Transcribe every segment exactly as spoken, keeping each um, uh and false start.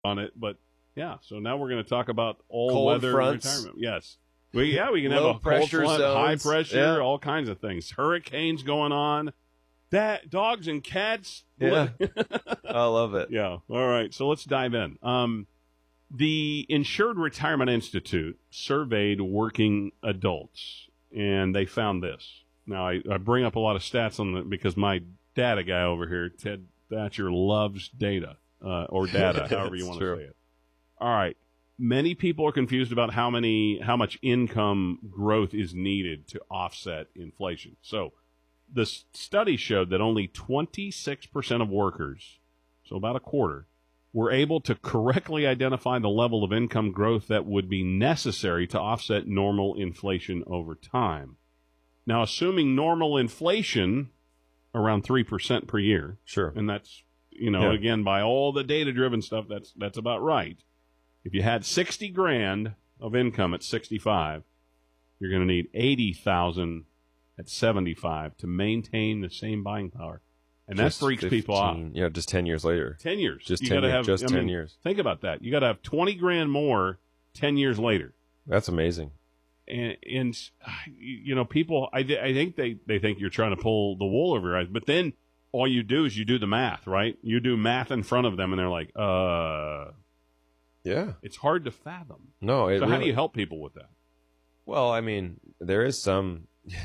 on it, but yeah. So now we're going to talk about all Cold weather fronts. retirement. Yes. We, yeah, we can have Low a cold pressure front, zones. high pressure, Yeah. all kinds of things. Hurricanes going on. That dogs and cats. Yeah. I love it. Yeah. All right. So let's dive in. Um, the Insured Retirement Institute surveyed working adults, and they found this. Now, I, I bring up a lot of stats on the because my data guy over here, Ted Thatcher, loves data uh, or data, however you want to say it. All right. Many people are confused about how many, how much income growth is needed to offset inflation. So, the study showed that only twenty-six percent of workers, so about a quarter, were able to correctly identify the level of income growth that would be necessary to offset normal inflation over time. Now, assuming normal inflation around three percent per year, Sure. and that's, you know, Yeah. again, by all the data-driven stuff, that's that's about right. If you had sixty grand of income at sixty-five, you're going to need eighty thousand at seventy-five to maintain the same buying power. And Just that freaks people out. fifteen Yeah, just ten years later. ten years. Just you ten gotta years. have, Just I ten mean, years. Think about that. You got to have twenty grand more ten years later. That's amazing. And, and you know, people, I, I think they, they think you're trying to pull the wool over your eyes. But then all you do is you do the math, right? You do math in front of them, and they're like, uh... Yeah. It's hard to fathom. No, it So really, how do you help people with that? Well, I mean, there is some,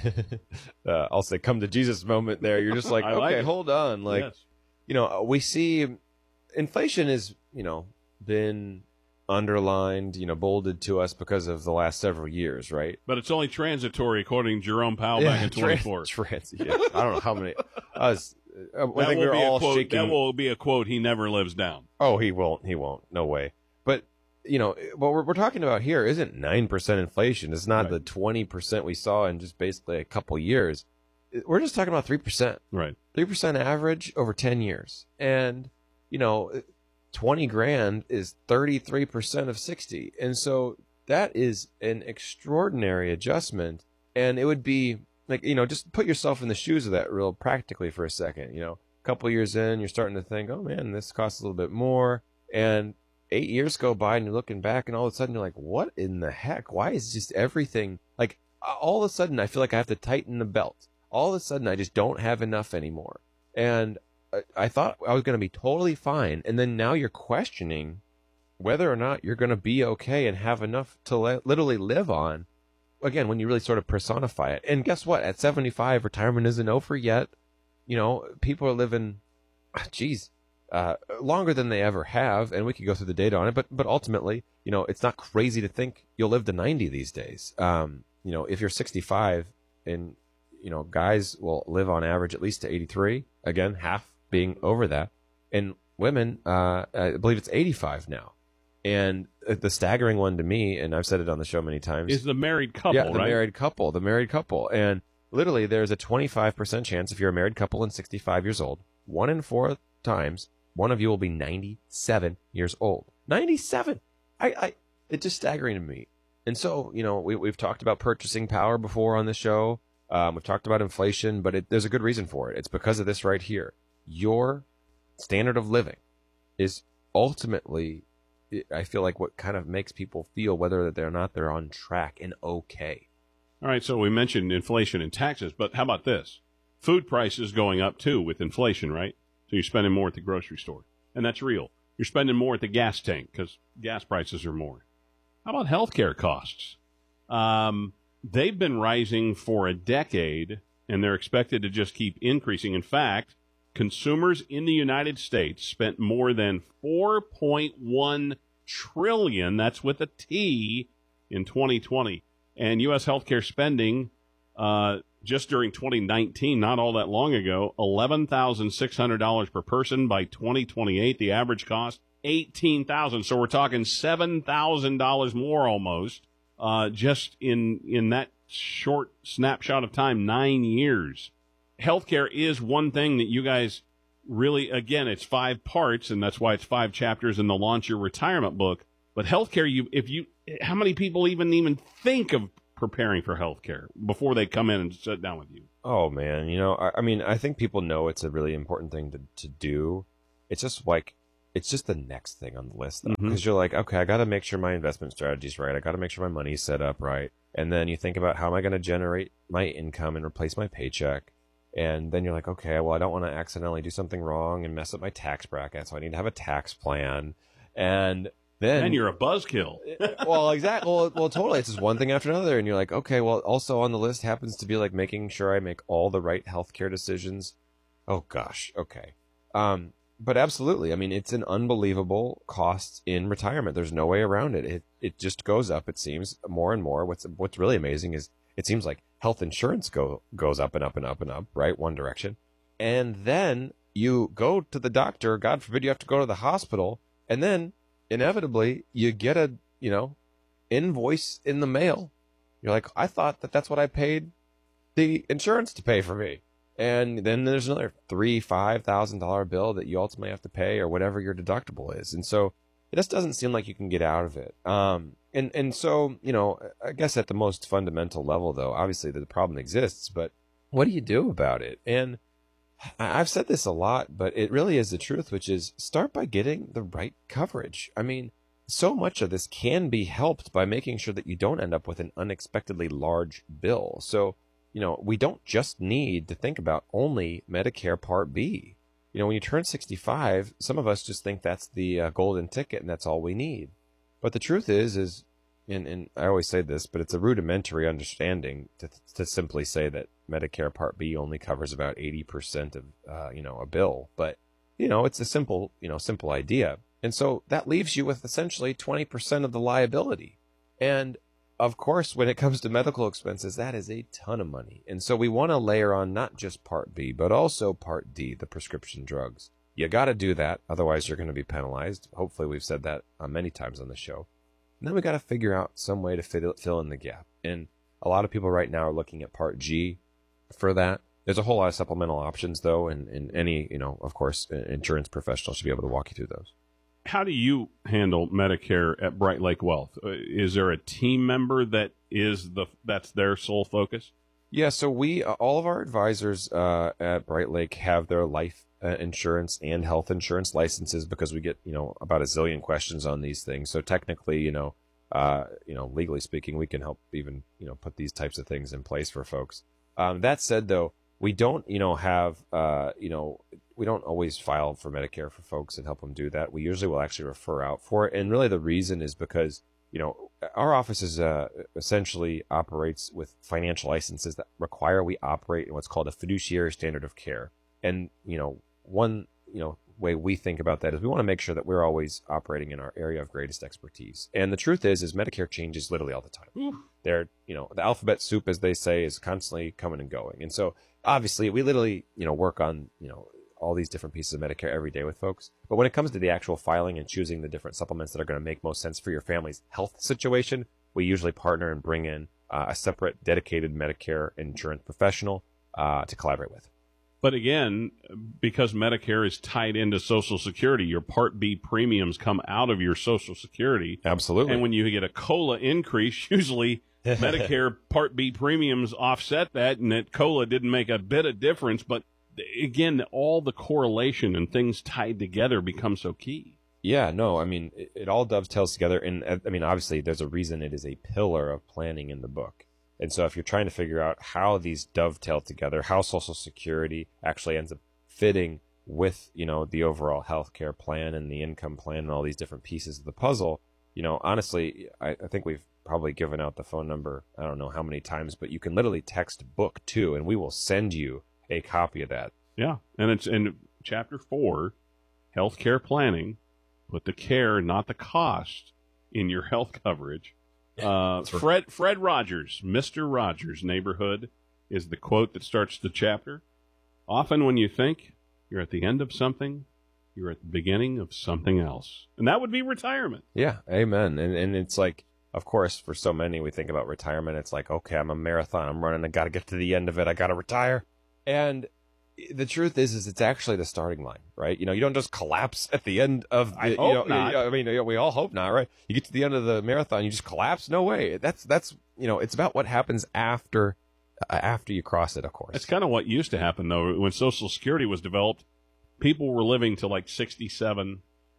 uh, I'll say, come to Jesus moment there. You're just like, I like okay, it. hold on. Like, Yes. you know, we see inflation is, you know, been underlined, you know, bolded to us because of the last several years, right? But it's only transitory, according to Jerome Powell back in twenty-four. Trans, yeah. I don't know how many. I was. I That think will we're be a all quote, shaking. That will be a quote he never lives down. Oh, he won't. He won't. No way. But, you know, what we're, we're talking about here isn't nine percent inflation. It's not Right. the twenty percent we saw in just basically a couple years. We're just talking about three percent. Right. three percent average over ten years. And, you know, twenty grand is thirty-three percent of sixty. And so that is an extraordinary adjustment. And it would be like, you know, just put yourself in the shoes of that real practically for a second. You know, a couple years in, you're starting to think, oh man, this costs a little bit more. And eight years go by and you're looking back and all of a sudden you're like, what in the heck? Why is just everything like all of a sudden I feel like I have to tighten the belt. All of a sudden I just don't have enough anymore. And I, I thought I was going to be totally fine. And then now you're questioning whether or not you're going to be okay and have enough to li- literally live on. Again, when you really sort of personify it. And guess what? At seventy-five, retirement isn't over yet. You know, people are living, geez, uh, longer than they ever have. And we could go through the data on it. But, but ultimately, you know, it's not crazy to think you'll live to ninety these days. Um, you know, if you're sixty-five and, you know, guys will live on average at least to eighty-three. Again, half being over that. And women, uh, I believe it's eighty-five now. And the staggering one to me, and I've said it on the show many times, Is the married couple, yeah, the right? married couple, the married couple. And literally there's a twenty-five percent chance if you're a married couple and sixty-five years old, one in four times, one of you will be ninety-seven years old. ninety-seven! I, I, it's just staggering to me. And so, you know, we, we've talked about purchasing power before on the show. Um, we've talked about inflation, but it, there's a good reason for it. It's because of this right here. Your standard of living is ultimately, I feel like, what kind of makes people feel whether they're not they're on track and okay. All right, so we mentioned inflation and taxes, but how about this? Food prices going up, too, with inflation, right? So you're spending more at the grocery store, and that's real. You're spending more at the gas tank because gas prices are more. How about healthcare costs? Um, they've been rising for a decade, and they're expected to just keep increasing. In fact, consumers in the United States spent more than four point one trillion dollars, that's with a T, in twenty twenty. And U S healthcare spending, uh, just during twenty nineteen, not all that long ago, eleven thousand six hundred dollars per person. By twenty twenty-eight, the average cost, eighteen thousand dollars. So we're talking seven thousand dollars more almost, uh, just in, in that short snapshot of time, nine years. Healthcare is one thing that you guys really, again, it's five parts, and that's why it's five chapters in the Launch Your Retirement book. But healthcare, you, if you, how many people even even think of preparing for healthcare before they come in and sit down with you? Oh man, you know, I, I mean, I think people know it's a really important thing to, to do. It's just like, it's just the next thing on the list, though, because Mm-hmm. you're like, okay, I got to make sure my investment strategy's right. I got to make sure my money's set up right. And then you think about how am I going to generate my income and replace my paycheck. And then you're like, okay, well, I don't want to accidentally do something wrong and mess up my tax bracket, so I need to have a tax plan. And then And you're a buzzkill. well, exactly. Well, well, totally. It's just one thing after another, and you're like, okay. Well, also on the list happens to be like making sure I make all the right healthcare decisions. Oh gosh, okay. Um, but absolutely. I mean, it's an unbelievable cost in retirement. There's no way around it. It it just goes up. It seems more and more. What's what's really amazing is it seems like health insurance go goes up and up and up and up, right? One direction, and then you go to the doctor. God forbid you have to go to the hospital, and then inevitably you get a, you know, invoice in the mail. You're like, I thought that that's what I paid the insurance to pay for me. And then there's another three, five thousand dollar bill that you ultimately have to pay, or whatever your deductible is. And so it just doesn't seem like you can get out of it. Um, and and so, you know, I guess at the most fundamental level, though, obviously the problem exists. But what do you do about it? And I've said this a lot, but it really is the truth, which is start by getting the right coverage. I mean, so much of this can be helped by making sure that you don't end up with an unexpectedly large bill. So, you know, we don't just need to think about only Medicare Part B. You know, when you turn sixty-five, some of us just think that's the uh, golden ticket and that's all we need. But the truth is, is, and, and I always say this, but it's a rudimentary understanding to to simply say that Medicare Part B only covers about eighty percent of, uh, you know, a bill. But, you know, it's a simple, you know, simple idea. And so that leaves you with essentially twenty percent of the liability. And of course, when it comes to medical expenses, that is a ton of money. And so we want to layer on not just Part B, but also Part D, the prescription drugs. You got to do that. Otherwise, you're going to be penalized. Hopefully, we've said that uh, many times on the show. And then we got to figure out some way to fit, fill in the gap. And a lot of people right now are looking at Part G for that. There's a whole lot of supplemental options, though, and, and any, you know, of course, insurance professional should be able to walk you through those. How do you handle Medicare at Bright Lake Wealth? Uh, Is there a team member that is the that's their sole focus? Yeah, so we uh, all of our advisors uh, at Bright Lake have their life uh, insurance and health insurance licenses because we get, you know, about a zillion questions on these things. So technically, you know, uh, you know, legally speaking, we can help even, you know, put these types of things in place for folks. Um, that said, though, we don't, you know, have, uh, you know, we don't always file for Medicare for folks and help them do that. We usually will actually refer out for it. And really the reason is because, you know, our office is uh, essentially operates with financial licenses that require we operate in what's called a fiduciary standard of care. And, you know, one, you know, way we think about that is we want to make sure that we're always operating in our area of greatest expertise. And the truth is, is Medicare changes literally all the time. Ooh. They're, you know, the alphabet soup, as they say, is constantly coming and going. And so obviously we literally, you know, work on, you know, all these different pieces of Medicare every day with folks. But when it comes to the actual filing and choosing the different supplements that are going to make most sense for your family's health situation, we usually partner and bring in uh, a separate dedicated Medicare insurance professional uh, to collaborate with. But again, because Medicare is tied into Social Security, your Part B premiums come out of your Social Security. Absolutely. And when you get a COLA increase, usually Medicare Part B premiums offset that, and that COLA didn't make a bit of difference. But again, all the correlation and things tied together become so key. Yeah, no, I mean, it, it all dovetails together. And I mean, obviously, there's a reason it is a pillar of planning in the book. And so if you're trying to figure out how these dovetail together, how Social Security actually ends up fitting with, you know, the overall healthcare plan and the income plan and all these different pieces of the puzzle, you know, honestly, I, I think we've probably given out the phone number, I don't know how many times, but you can literally text book two and we will send you a copy of that. Yeah, and it's in chapter four, healthcare planning. Put the care, not the cost, in your health coverage. Uh, Fred Fred Rogers, Mister Rogers' Neighborhood, is the quote that starts the chapter. Often when you think you're at the end of something, you're at the beginning of something else. And that would be retirement. Yeah, amen. And and it's like, of course, for so many, we think about retirement. It's like, okay, I'm a marathon. I'm running. I got to get to the end of it. I got to retire. And the truth is, is it's actually the starting line, right? You know, you don't just collapse at the end of the, I you hope know, not. I mean, we all hope not, right? You get to the end of the marathon, you just collapse. No way. That's, that's, you know, it's about what happens after, uh, after you cross it, of course. That's kind of what used to happen, though. When Social Security was developed, people were living to like sixty-seven,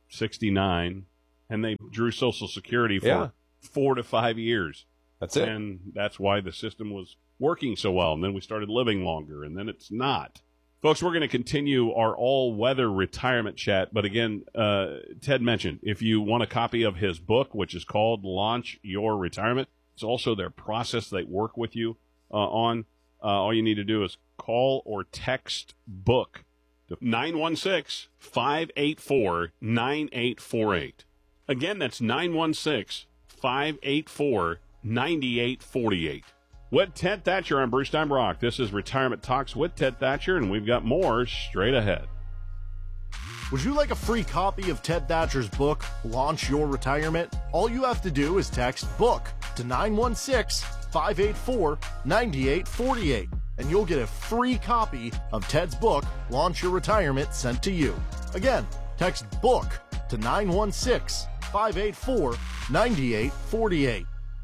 sixty-nine, and they drew Social Security for Yeah. four to five years. That's it. And that's why the system was working so well. And then we started living longer, and then it's not. Folks, we're going to continue our all-weather retirement chat. But again, uh, Ted mentioned, if you want a copy of his book, which is called Launch Your Retirement, it's also their process they work with you uh, on. Uh, all you need to do is call or text book to nine one six, five eight four, nine eight four eight. Again, that's nine one six, five eight four, nine eight four eight. With Ted Thatcher, I'm Bruce Steinbrock. This is Retirement Talks with Ted Thatcher, and we've got more straight ahead. Would you like a free copy of Ted Thatcher's book, Launch Your Retirement? All you have to do is text BOOK to nine one six, five eight four, nine eight four eight, and you'll get a free copy of Ted's book, Launch Your Retirement, sent to you. Again, text BOOK to nine one six, five eight four, nine eight four eight.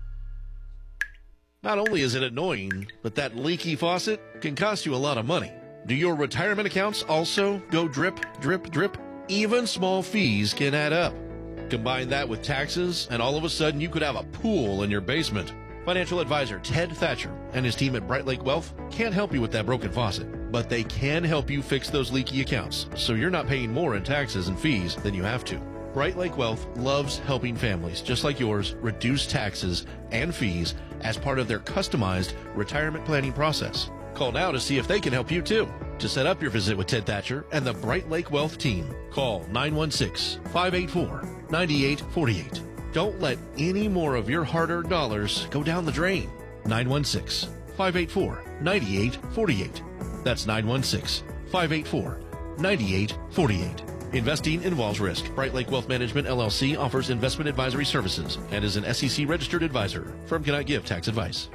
Not only is it annoying, but that leaky faucet can cost you a lot of money. Do your retirement accounts also go drip, drip, drip? Even small fees can add up. Combine that with taxes, and all of a sudden you could have a pool in your basement. Financial advisor Ted Thatcher and his team at Bright Lake Wealth can't help you with that broken faucet, but they can help you fix those leaky accounts so you're not paying more in taxes and fees than you have to. Bright Lake Wealth loves helping families just like yours reduce taxes and fees as part of their customized retirement planning process. Call now to see if they can help you too. To set up your visit with Ted Thatcher and the Bright Lake Wealth team, call nine one six, five eight four, nine eight four eight. Don't let any more of your hard-earned dollars go down the drain. nine one six, five eight four, nine eight four eight. That's nine one six, five eight four, nine eight four eight. Investing involves risk. Bright Lake Wealth Management, L L C offers investment advisory services and is an S E C registered advisor. Firm cannot give tax advice.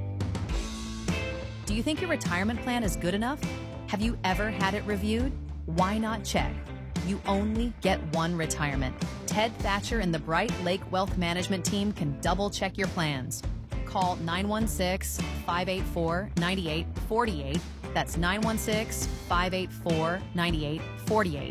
Do you think your retirement plan is good enough? Have you ever had it reviewed? Why not check? You only get one retirement. Ted Thatcher and the Bright Lake Wealth Management team can double check your plans. Call nine one six, five eight four, nine eight four eight. That's nine one six, five eight four, nine eight four eight.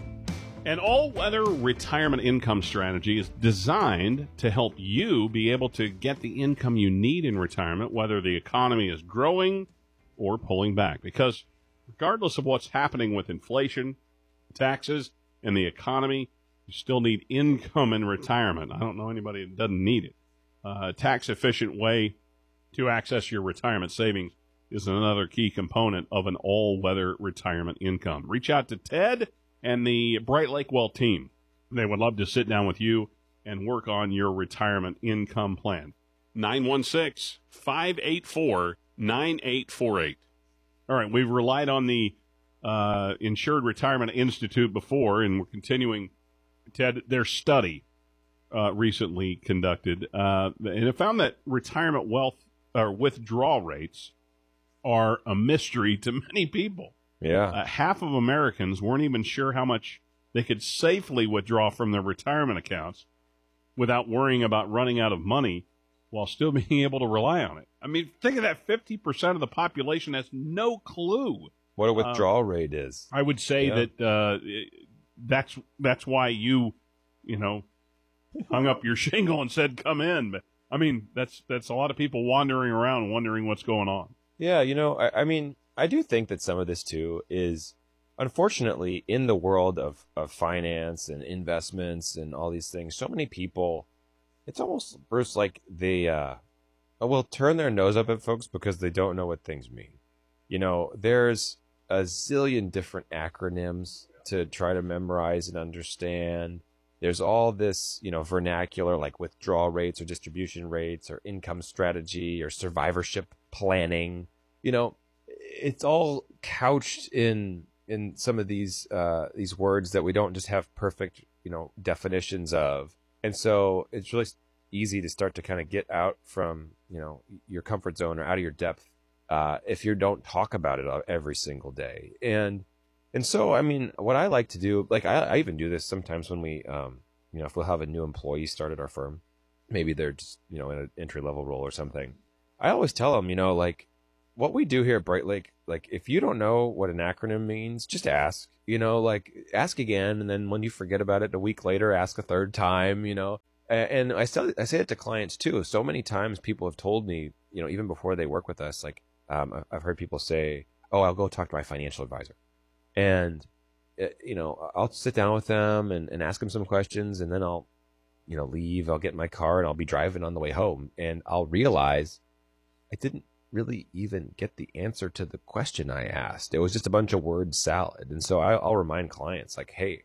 An all-weather retirement income strategy is designed to help you be able to get the income you need in retirement, whether the economy is growing or pulling back. Because regardless of what's happening with inflation, taxes, and the economy, you still need income in retirement. I don't know anybody that doesn't need it. Uh, a tax-efficient way to access your retirement savings is another key component of an all-weather retirement income. Reach out to Ted and the Bright Lake Wealth team. They would love to sit down with you and work on your retirement income plan. nine one six, five eight four, nine eight four eight. All right, we've relied on the uh, Insured Retirement Institute before, and we're continuing, Ted, their study uh, recently conducted, uh, and it found that retirement wealth or withdrawal rates are a mystery to many people. Yeah. Uh, half of Americans weren't even sure how much they could safely withdraw from their retirement accounts without worrying about running out of money while still being able to rely on it. I mean, think of that, fifty percent of the population has no clue What a withdrawal um, rate is. I would say yeah. that uh, that's that's why you, you know, hung up your shingle and said, come in. But, I mean, that's that's a lot of people wandering around wondering what's going on. Yeah, you know, I, I mean, I do think that some of this, too, is unfortunately in the world of, of finance and investments and all these things, so many people, it's almost, Bruce, like they uh, will turn their nose up at folks because they don't know what things mean. You know, there's a zillion different acronyms to try to memorize and understand. There's all this, you know, vernacular like withdrawal rates or distribution rates or income strategy or survivorship planning. You know, it's all couched in in some of these uh, these words that we don't just have perfect, you know, definitions of. And so it's really easy to start to kind of get out from, you know, your comfort zone or out of your depth uh, if you don't talk about it every single day. And and so, I mean, what I like to do, like I, I even do this sometimes when we, um, you know, if we'll have a new employee start at our firm, maybe they're just, you know, in an entry level role or something. I always tell them, you know, like, what we do here at Bright Lake, like if you don't know what an acronym means, just ask. You know, like ask again, and then when you forget about it a week later, ask a third time. You know, and I say I say it to clients too. So many times people have told me, you know, even before they work with us, like um, I've heard people say, "Oh, I'll go talk to my financial advisor," and you know, I'll sit down with them and, and ask them some questions, and then I'll, you know, leave. I'll get in my car and I'll be driving on the way home, and I'll realize I didn't really even get the answer to the question I asked. It was just a bunch of word salad. And so I, I'll remind clients like, hey,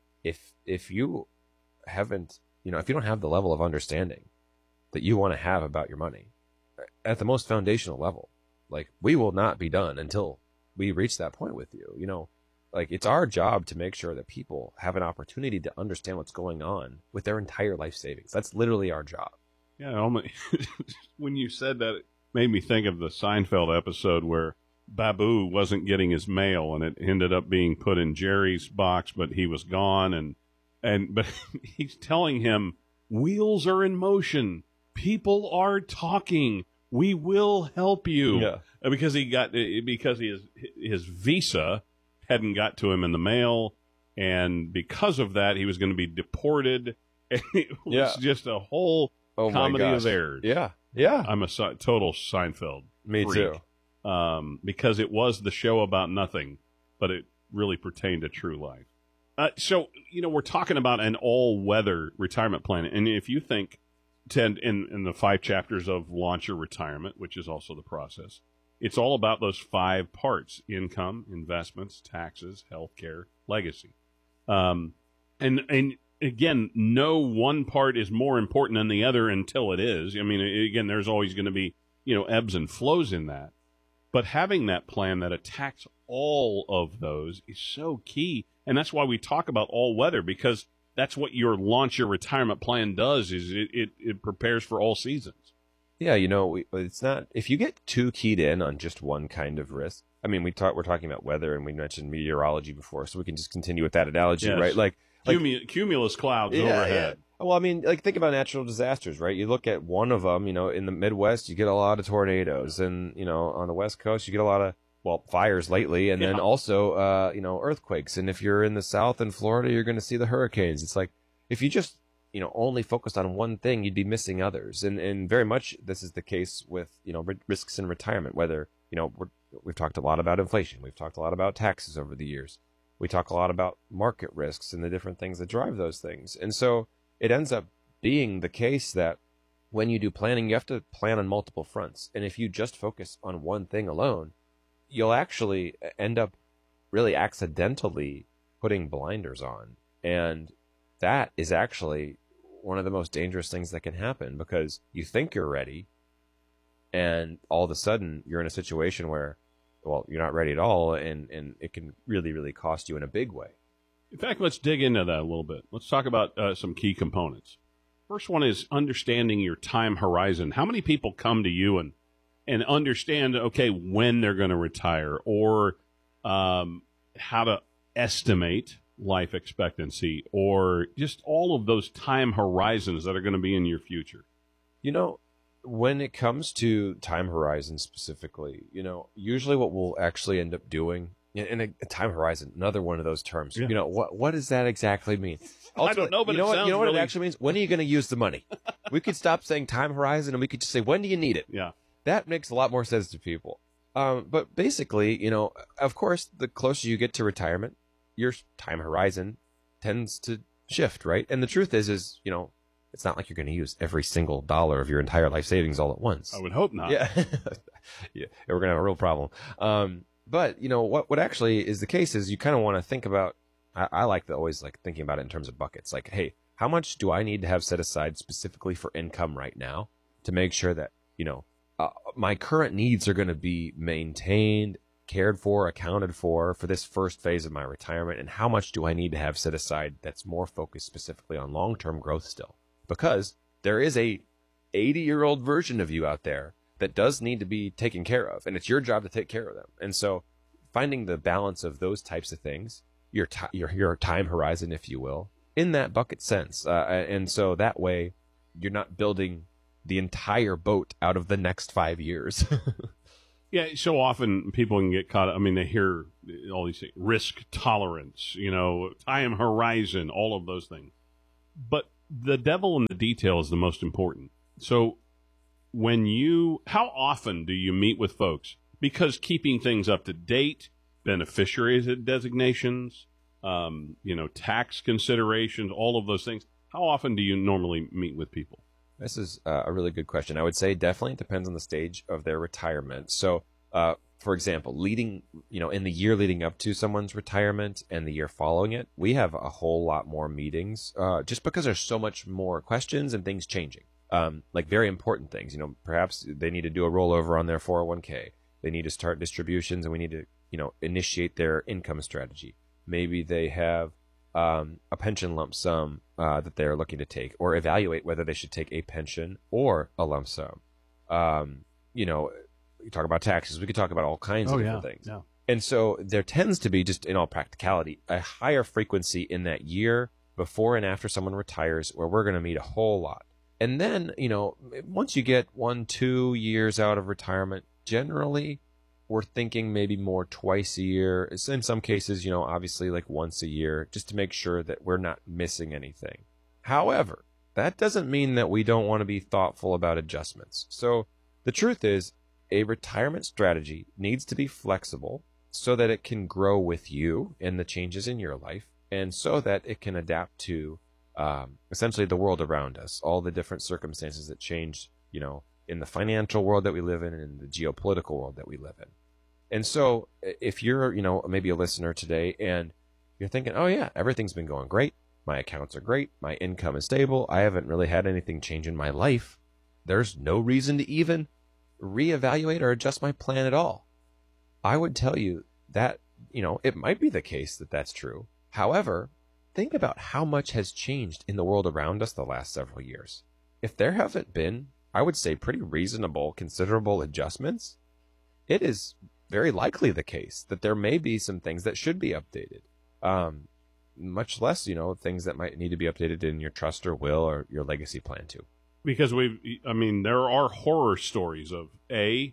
if if you haven't, you know, if you don't have the level of understanding that you want to have about your money at the most foundational level, like we will not be done until we reach that point with you. You know, like it's our job to make sure that people have an opportunity to understand what's going on with their entire life savings. That's literally our job. Yeah, almost, when you said that, it made me think of the Seinfeld episode where Babu wasn't getting his mail, and it ended up being put in Jerry's box, but he was gone, and and but he's telling him, "Wheels are in motion. People are talking. We will help you." Yeah. Because he got because his his visa hadn't got to him in the mail, and because of that, he was going to be deported. And it was Yeah. just a whole Oh comedy my gosh. of errors. Yeah. Yeah. I'm a si- total Seinfeld Me freak. too. Um, because it was the show about nothing, but it really pertained to true life. Uh, so, you know, we're talking about an all-weather retirement plan. And if you think, Ted, in, in the five chapters of Launch Your Retirement, which is also the process, it's all about those five parts: income, investments, taxes, healthcare, legacy. Um, and, and again, no one part is more important than the other until it is. I mean, again, there's always going to be, you know, ebbs and flows in that. But having that plan that attacks all of those is so key. And that's why we talk about all weather, because that's what your Launch Your Retirement plan does, is it, it, it prepares for all seasons. Yeah, you know, we, it's not, if you get too keyed in on just one kind of risk. I mean, we talk, we're talking about weather, and we mentioned meteorology before, so we can just continue with that analogy, Yes. right? Like, like Cumu- cumulus clouds yeah, overhead. yeah. Well, I mean, like think about natural disasters, right? You look at one of them, you know, in the Midwest, you get a lot of tornadoes, and you know, on the West Coast, you get a lot of well fires lately, and Yeah. then also, uh, you know, earthquakes. And if you're in the South in Florida, you're going to see the hurricanes. It's like if you just you know only focused on one thing, you'd be missing others. And and very much this is the case with you know ri- risks in retirement. Whether you know we're, we've talked a lot about inflation, we've talked a lot about taxes over the years. We talk a lot about market risks and the different things that drive those things. And so it ends up being the case that when you do planning, you have to plan on multiple fronts. And if you just focus on one thing alone, you'll actually end up really accidentally putting blinders on. And that is actually one of the most dangerous things that can happen, because you think you're ready, and all of a sudden you're in a situation where, well, you're not ready at all, and, and it can really, really cost you in a big way. In fact, let's dig into that a little bit. Let's talk about uh, some key components. First one is understanding your time horizon. How many people come to you and and understand, okay, when they're going to retire, or um, how to estimate life expectancy, or just all of those time horizons that are going to be in your future? You know, when it comes to time horizon specifically, you know, usually what we'll actually end up doing in a, a time horizon, another one of those terms, Yeah. you know, what what does that exactly mean? I don't know, but you know it what, sounds you know what really- it actually means? When are you going to use the money? We could stop saying time horizon, and we could just say, when do you need it? Yeah. That makes a lot more sense to people. Um, but basically, you know, of course, the closer you get to retirement, your time horizon tends to shift, right? And the truth is, is, you know, it's not like you're going to use every single dollar of your entire life savings all at once. I would hope not. Yeah. Yeah, we're going to have a real problem. Um, but, you know, what, what actually is the case is you kind of want to think about, I, I like to always like thinking about it in terms of buckets. Like, hey, how much do I need to have set aside specifically for income right now to make sure that, you know, uh, my current needs are going to be maintained, cared for, accounted for for this first phase of my retirement? And how much do I need to have set aside that's more focused specifically on long-term growth still? Because there is a eighty-year-old version of you out there that does need to be taken care of, and it's your job to take care of them. And so finding the balance of those types of things, your ti your, your time horizon, if you will, in that bucket sense. Uh, and so that way you're not building the entire boat out of the next five years. Yeah, so often people can get caught. I mean, they hear all these things, risk tolerance, you know, time horizon, all of those things. But the devil in the detail is the most important. So when you, how often do you meet with folks? Because keeping things up to date, beneficiary designations, um, you know, tax considerations, all of those things. How often do you normally meet with people? This is uh, a really good question. I would say definitely it depends on the stage of their retirement. So, uh, for example, leading, you know, in the year leading up to someone's retirement and the year following it, we have a whole lot more meetings uh, just because there's so much more questions and things changing. Um, like very important things, you know, perhaps they need to do a rollover on their four oh one k. They need to start distributions and we need to, you know, initiate their income strategy. Maybe they have Um, a pension lump sum uh, that they're looking to take, or evaluate whether they should take a pension or a lump sum. Um, you know, we talk about taxes. We could talk about all kinds oh, of different yeah, things. Yeah. And so there tends to be, just in all practicality, a higher frequency in that year before and after someone retires where we're going to meet a whole lot. And then, you know, once you get one, two years out of retirement, generally we're thinking maybe more twice a year. In some cases, you know, obviously like once a year, just to make sure that we're not missing anything. However, that doesn't mean that we don't want to be thoughtful about adjustments. So the truth is, a retirement strategy needs to be flexible so that it can grow with you and the changes in your life, and so that it can adapt to um, essentially the world around us, all the different circumstances that change, you know, in the financial world that we live in and in the geopolitical world that we live in. And so if you're, you know, maybe a listener today and you're thinking, oh yeah, everything's been going great. My accounts are great. My income is stable. I haven't really had anything change in my life. There's no reason to even reevaluate or adjust my plan at all. I would tell you that, you know, it might be the case that that's true. However, think about how much has changed in the world around us the last several years. If there haven't been, I would say, pretty reasonable, considerable adjustments, it is very likely the case that there may be some things that should be updated. Um, much less, you know, things that might need to be updated in your trust or will or your legacy plan too. Because we've, I mean, there are horror stories of A,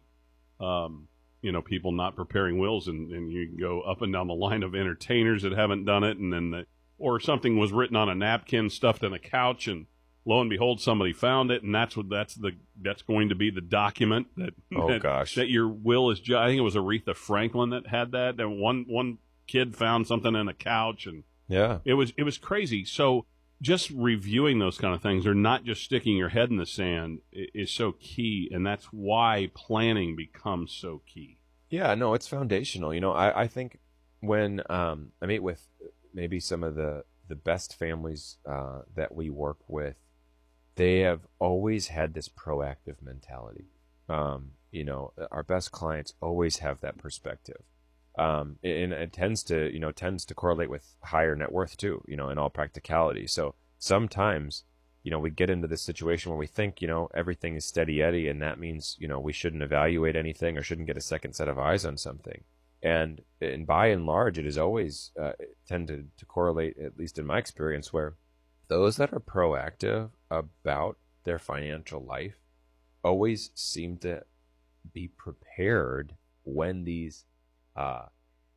um, you know, people not preparing wills, and, and you can go up and down the line of entertainers that haven't done it, and then the, or something was written on a napkin stuffed in a couch, and lo and behold, somebody found it, and that's what that's the that's going to be the document that oh that, gosh that your will is. I think it was Aretha Franklin that had that. And one one kid found something in a couch, and yeah, it was it was crazy. So just reviewing those kind of things, or not just sticking your head in the sand, is so key, and that's why planning becomes so key. Yeah, no, it's foundational. You know, I I think when um, I meet with maybe some of the the best families uh, that we work with, they have always had this proactive mentality. Um, you know, our best clients always have that perspective. Um, and it tends to, you know, tends to correlate with higher net worth too, you know, in all practicality. So sometimes, you know, we get into this situation where we think, you know, everything is steady Eddie, and that means, you know, we shouldn't evaluate anything or shouldn't get a second set of eyes on something. And, and by and large, it is always uh, tended to correlate, at least in my experience, where those that are proactive about their financial life always seem to be prepared when these uh,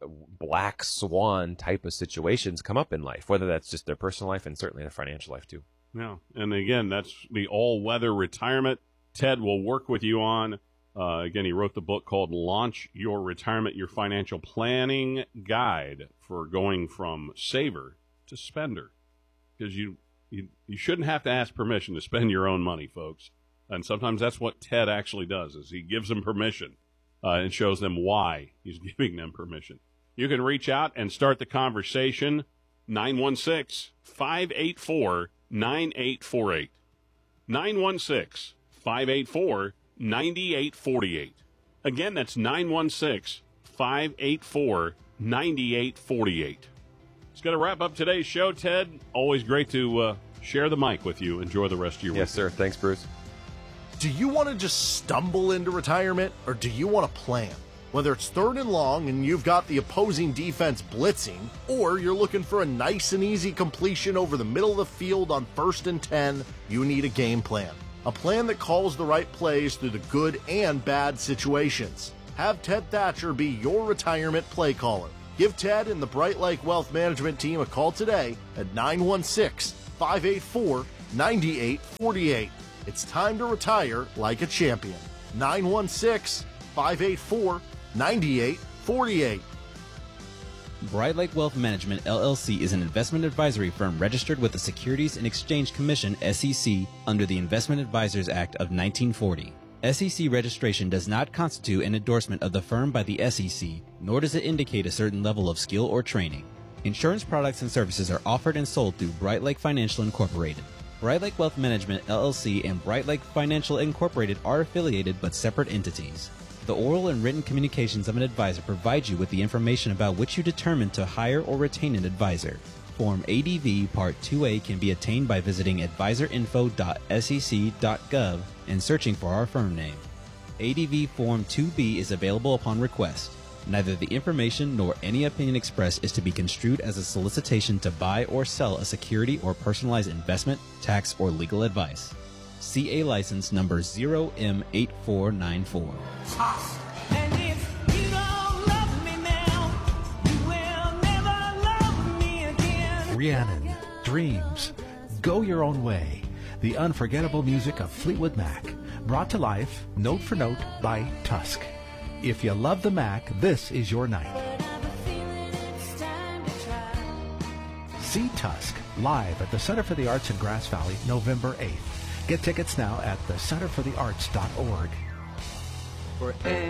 black swan type of situations come up in life, whether that's just their personal life and certainly their financial life too. Yeah, and again, that's the all-weather retirement Ted will work with you on. Uh, again, he wrote the book called Launch Your Retirement, Your Financial Planning Guide for Going from Saver to Spender. Because you, you you shouldn't have to ask permission to spend your own money, folks. And sometimes that's what Ted actually does, is he gives them permission uh, and shows them why he's giving them permission. You can reach out and start the conversation, nine one six, five eight four, nine eight four eight. nine one six, five eight four, nine eight four eight. Again, that's nine one six, five eight four, nine eight four eight. It's going to wrap up today's show, Ted. Always great to uh, share the mic with you. Enjoy the rest of your week. Yes, sir. Thanks, Bruce. Do you want to just stumble into retirement, or do you want to plan? Whether it's third and long and you've got the opposing defense blitzing, or you're looking for a nice and easy completion over the middle of the field on first and ten, you need a game plan. A plan that calls the right plays through the good and bad situations. Have Ted Thatcher be your retirement play caller. Give Ted and the Bright Lake Wealth Management team a call today at nine one six, five eight four, nine eight four eight. It's time to retire like a champion. nine one six, five eight four, nine eight four eight. Bright Lake Wealth Management, L L C is an investment advisory firm registered with the Securities and Exchange Commission, S E C, under the Investment Advisors Act of nineteen forty. S E C registration does not constitute an endorsement of the firm by the S E C, nor does it indicate a certain level of skill or training. Insurance products and services are offered and sold through Bright Lake Financial Incorporated. Bright Lake Wealth Management, L L C, and Bright Lake Financial Incorporated are affiliated but separate entities. The oral and written communications of an advisor provide you with the information about which you determine to hire or retain an advisor. Form A D V Part two A can be obtained by visiting advisor info dot S E C dot gov and searching for our firm name. A D V Form two B is available upon request. Neither the information nor any opinion expressed is to be construed as a solicitation to buy or sell a security or personalized investment, tax, or legal advice. C A license number zero M eight four nine four. And if you don't love me now, you will never love me again. Rhiannon, Dreams, Go Your Own Way, the unforgettable music of Fleetwood Mac, brought to life, note for note, by Tusk. If you love the Mac, this is your night. See Tusk live at the Center for the Arts in Grass Valley, November eighth. Get tickets now at the center for the arts dot org.